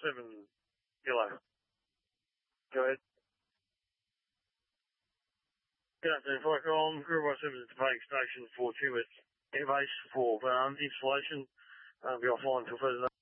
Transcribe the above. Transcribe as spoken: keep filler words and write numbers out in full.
seven Kilo. Go ahead. Good afternoon, Flight Column. Crew one seven at the paying station for two at airbase for um, installation. I'll be offline until further.